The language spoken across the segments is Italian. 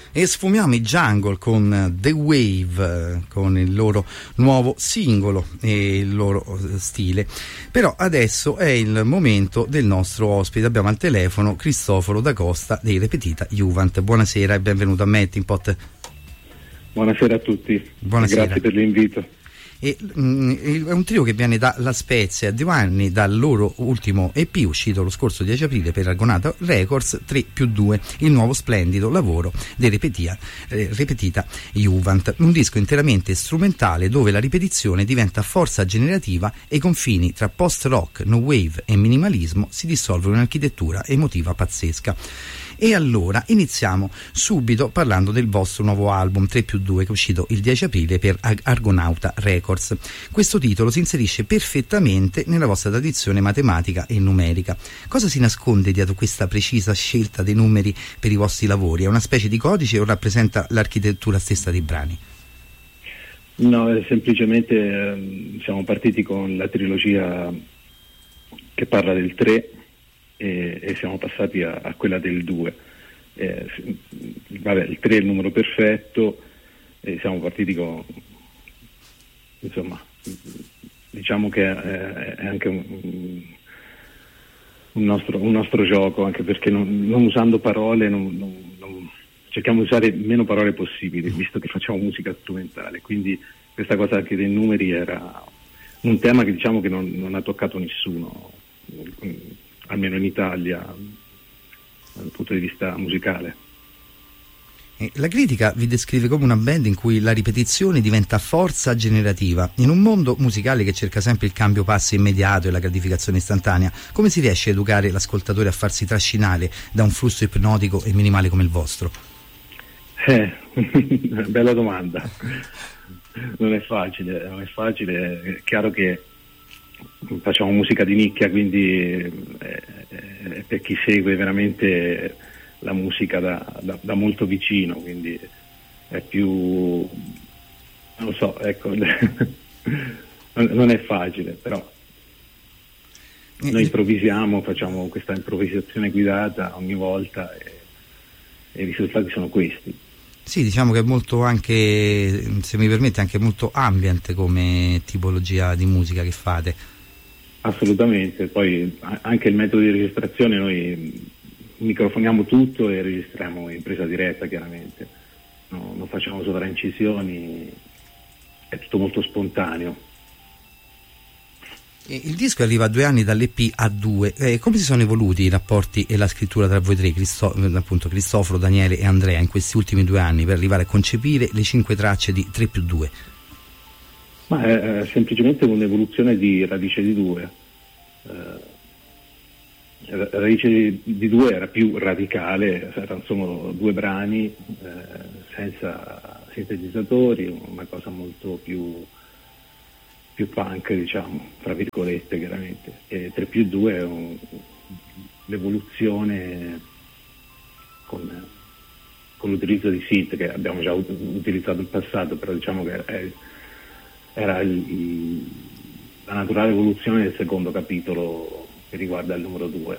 E sfumiamo i Jungle con The Wave, con il loro nuovo singolo e il loro stile. Però adesso è il momento del nostro ospite. Abbiamo al telefono Cristoforo Da Costa dei Repetita Juvent. Buonasera e benvenuto a Melting Pot. Buonasera a tutti. Buonasera. Grazie per l'invito. È un trio che viene da La Spezia, a 2 anni dal loro ultimo EP uscito lo scorso 10 aprile per Argonauta Records, 3+2, il nuovo splendido lavoro dei Repetita Juvent, un disco interamente strumentale dove la ripetizione diventa forza generativa e i confini tra post-rock, no wave e minimalismo si dissolvono in un'architettura emotiva pazzesca. E allora iniziamo subito parlando del vostro nuovo album 3+2 che è uscito il 10 aprile per Argonauta Records. Questo titolo si inserisce perfettamente nella vostra tradizione matematica e numerica. Cosa si nasconde dietro questa precisa scelta dei numeri per i vostri lavori? È una specie di codice o rappresenta l'architettura stessa dei brani? No, semplicemente siamo partiti con la trilogia che parla del 3 e siamo passati a quella del 2. Il 3 è il numero perfetto e siamo partiti con, insomma, diciamo che è anche un nostro gioco, anche perché non usando parole cerchiamo di usare meno parole possibili, visto che facciamo musica strumentale, quindi questa cosa anche dei numeri era un tema che diciamo che non ha toccato nessuno, almeno in Italia, dal punto di vista musicale. La critica vi descrive come una band in cui la ripetizione diventa forza generativa. In un mondo musicale che cerca sempre il cambio passo immediato e la gratificazione istantanea, come si riesce a educare l'ascoltatore a farsi trascinare da un flusso ipnotico e minimale come il vostro? Bella domanda. Non è facile, è chiaro che facciamo musica di nicchia, quindi per chi segue veramente la musica da molto vicino, quindi è più, non lo so, ecco, non è facile, però noi improvvisiamo, facciamo questa improvvisazione guidata ogni volta e i risultati sono questi. Sì, diciamo che è molto anche, se mi permette, anche molto ambient come tipologia di musica che fate. Assolutamente, poi anche il metodo di registrazione, noi microfoniamo tutto e registriamo in presa diretta, chiaramente. No, non facciamo sovraincisioni, è tutto molto spontaneo. Il disco arriva a 2 anni dall'EP A2. Come si sono evoluti i rapporti e la scrittura tra voi tre, appunto Cristoforo, Daniele e Andrea, in questi ultimi 2 anni per arrivare a concepire le 5 tracce di 3+2? Ma è semplicemente un'evoluzione di Radice di 2. Radice di 2 era più radicale, erano solo 2 brani senza sintetizzatori, una cosa molto più punk, diciamo, tra virgolette, chiaramente. E 3+2 è l'evoluzione con l'utilizzo di synth che abbiamo già utilizzato in passato, però diciamo che era la naturale evoluzione del secondo capitolo che riguarda il numero 2.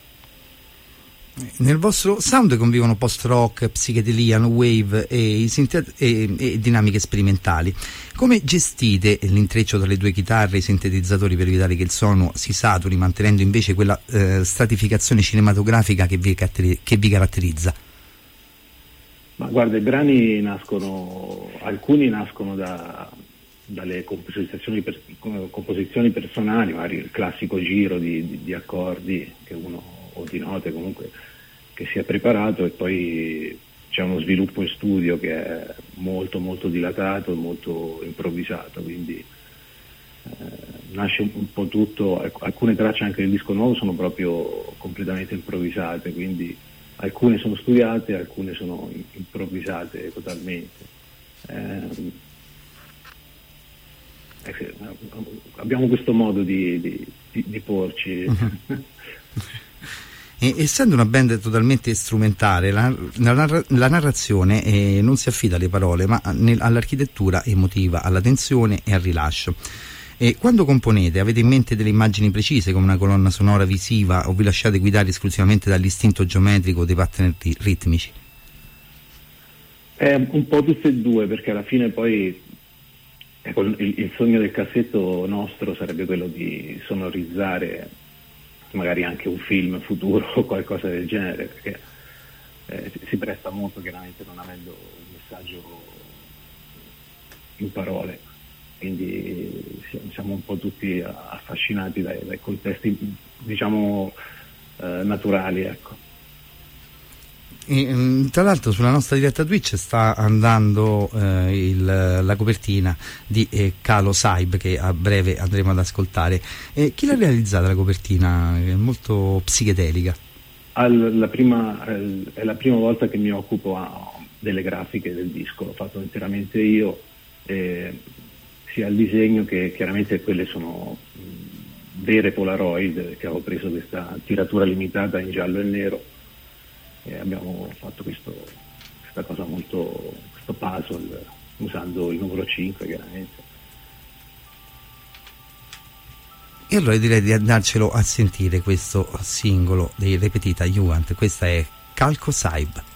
Nel vostro sound convivono post-rock, psichedelia, no wave e dinamiche sperimentali. Come gestite l'intreccio tra le 2 chitarre e i sintetizzatori per evitare che il suono si saturi, mantenendo invece quella stratificazione cinematografica che vi caratterizza? Ma guarda, i brani alcuni nascono dalle composizioni personali, magari il classico giro di accordi che uno, o di note comunque, che si è preparato, e poi c'è uno sviluppo in studio che è molto molto dilatato e molto improvvisato, quindi nasce un po' tutto. Alcune tracce anche del disco nuovo sono proprio completamente improvvisate, quindi alcune sono studiate, alcune sono improvvisate totalmente. Abbiamo questo modo di porci. Essendo una band totalmente strumentale, la narrazione non si affida alle parole, ma all'architettura emotiva, alla tensione e al rilascio. Quando componete, avete in mente delle immagini precise come una colonna sonora visiva o vi lasciate guidare esclusivamente dall'istinto geometrico dei pattern ritmici? È un po' tutte e due, perché alla fine poi ecco, il sogno del cassetto nostro sarebbe quello di sonorizzare magari anche un film futuro o qualcosa del genere, perché si presta molto, chiaramente, non avendo un messaggio in parole, quindi siamo un po' tutti affascinati dai contesti, diciamo, naturali, ecco. E, tra l'altro sulla nostra diretta Twitch sta andando la copertina di Calo Saib, che a breve andremo ad ascoltare. Chi l'ha realizzata la copertina? È molto psichedelica. È la prima volta che mi occupo delle grafiche del disco, l'ho fatto interamente io, sia il disegno che chiaramente quelle sono vere Polaroid, che avevo preso questa tiratura limitata in giallo e nero, e abbiamo fatto questa cosa questo puzzle usando il numero 5, chiaramente. E allora direi di andarcelo a sentire questo singolo dei Repetita Jugend. Questa è Calco Saib.